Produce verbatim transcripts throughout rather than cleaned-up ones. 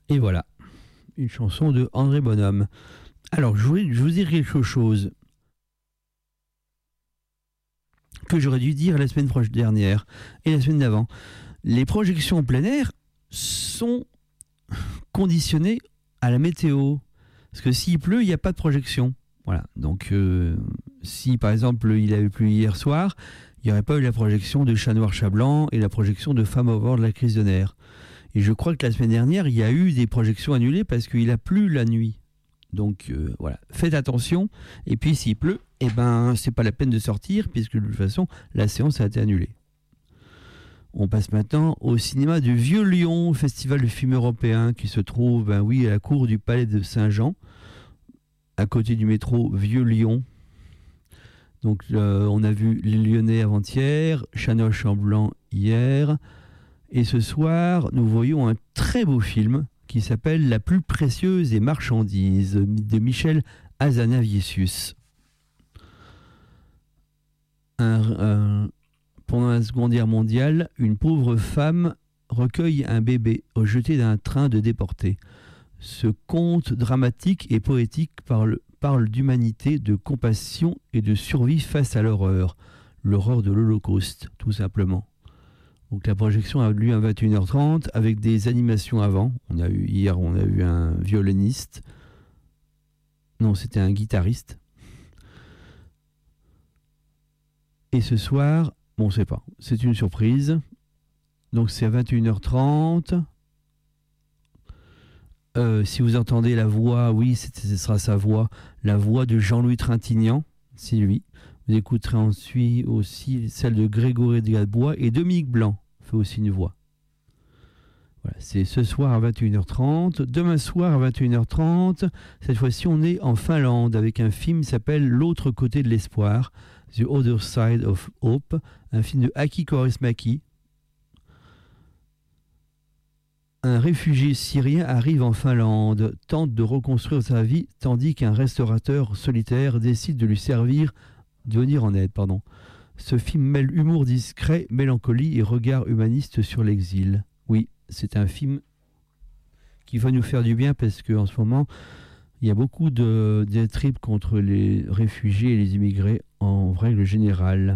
Et voilà, une chanson de André Bonhomme. Alors, je, voulais, je vous dire quelque chose que j'aurais dû dire la semaine prochaine dernière et la semaine d'avant. Les projections en plein air sont conditionnées à la météo. Parce que s'il pleut, il n'y a pas de projection. Voilà. Donc, euh, si par exemple il avait plu hier soir, il n'y aurait pas eu la projection de Chat Noir, Chat Blanc et la projection de Femme au bord de la crise de nerfs. Et je crois que la semaine dernière, il y a eu des projections annulées parce qu'il a plu la nuit. Donc euh, voilà, faites attention. Et puis s'il pleut, eh ben c'est pas la peine de sortir puisque de toute façon la séance a été annulée. On passe maintenant au cinéma du Vieux Lyon, festival de films européen qui se trouve, ben oui, à la cour du Palais de Saint-Jean, à côté du métro Vieux Lyon. Donc euh, on a vu Les Lyonnais avant-hier, Chanoche en blanc hier. Et ce soir, nous voyons un très beau film qui s'appelle La plus précieuse des marchandises de Michel Hazanavicius. Un, un, pendant la Seconde Guerre mondiale, une pauvre femme recueille un bébé au jeté d'un train de déportés. Ce conte dramatique et poétique parle, parle d'humanité, de compassion et de survie face à l'horreur. L'horreur de l'Holocauste, tout simplement. Donc la projection a eu lieu à vingt et une heures trente avec des animations avant. On a eu, hier, on a eu un violoniste. Non, c'était un guitariste. Et ce soir, bon, on ne sait pas. C'est une surprise. Donc c'est à vingt et une heures trente. Euh, si vous entendez la voix, oui, ce sera sa voix. La voix de Jean-Louis Trintignant, c'est lui. Vous écouterez ensuite aussi celle de Grégory Gadebois et Dominique Blanc fait aussi une voix. Voilà, c'est ce soir à vingt et une heures trente. Demain soir à vingt et une heures trente, cette fois-ci on est en Finlande avec un film qui s'appelle L'autre côté de l'espoir, The Other Side of Hope, un film de Aki Kaurismäki. Un réfugié syrien arrive en Finlande, tente de reconstruire sa vie, tandis qu'un restaurateur solitaire décide de lui servir de venir en aide, pardon. Ce film mêle humour discret, mélancolie et regard humaniste sur l'exil. Oui, c'est un film qui va nous faire du bien parce qu'en ce moment, il y a beaucoup de diatribes contre les réfugiés et les immigrés en règle générale.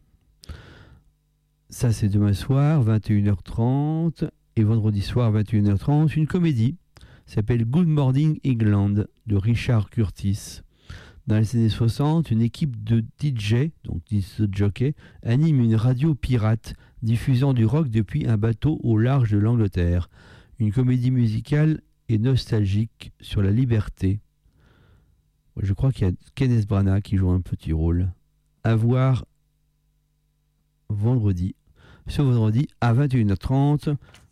Ça, c'est demain soir, vingt et une heures trente, et vendredi soir, vingt et une heures trente, une comédie qui s'appelle Good Morning England de Richard Curtis. Dans les années soixante, une équipe de D J, donc disc jockey, anime une radio pirate diffusant du rock depuis un bateau au large de l'Angleterre. Une comédie musicale et nostalgique sur la liberté. Je crois qu'il y a Kenneth Branagh qui joue un petit rôle. À voir vendredi. Ce vendredi à vingt et une heures trente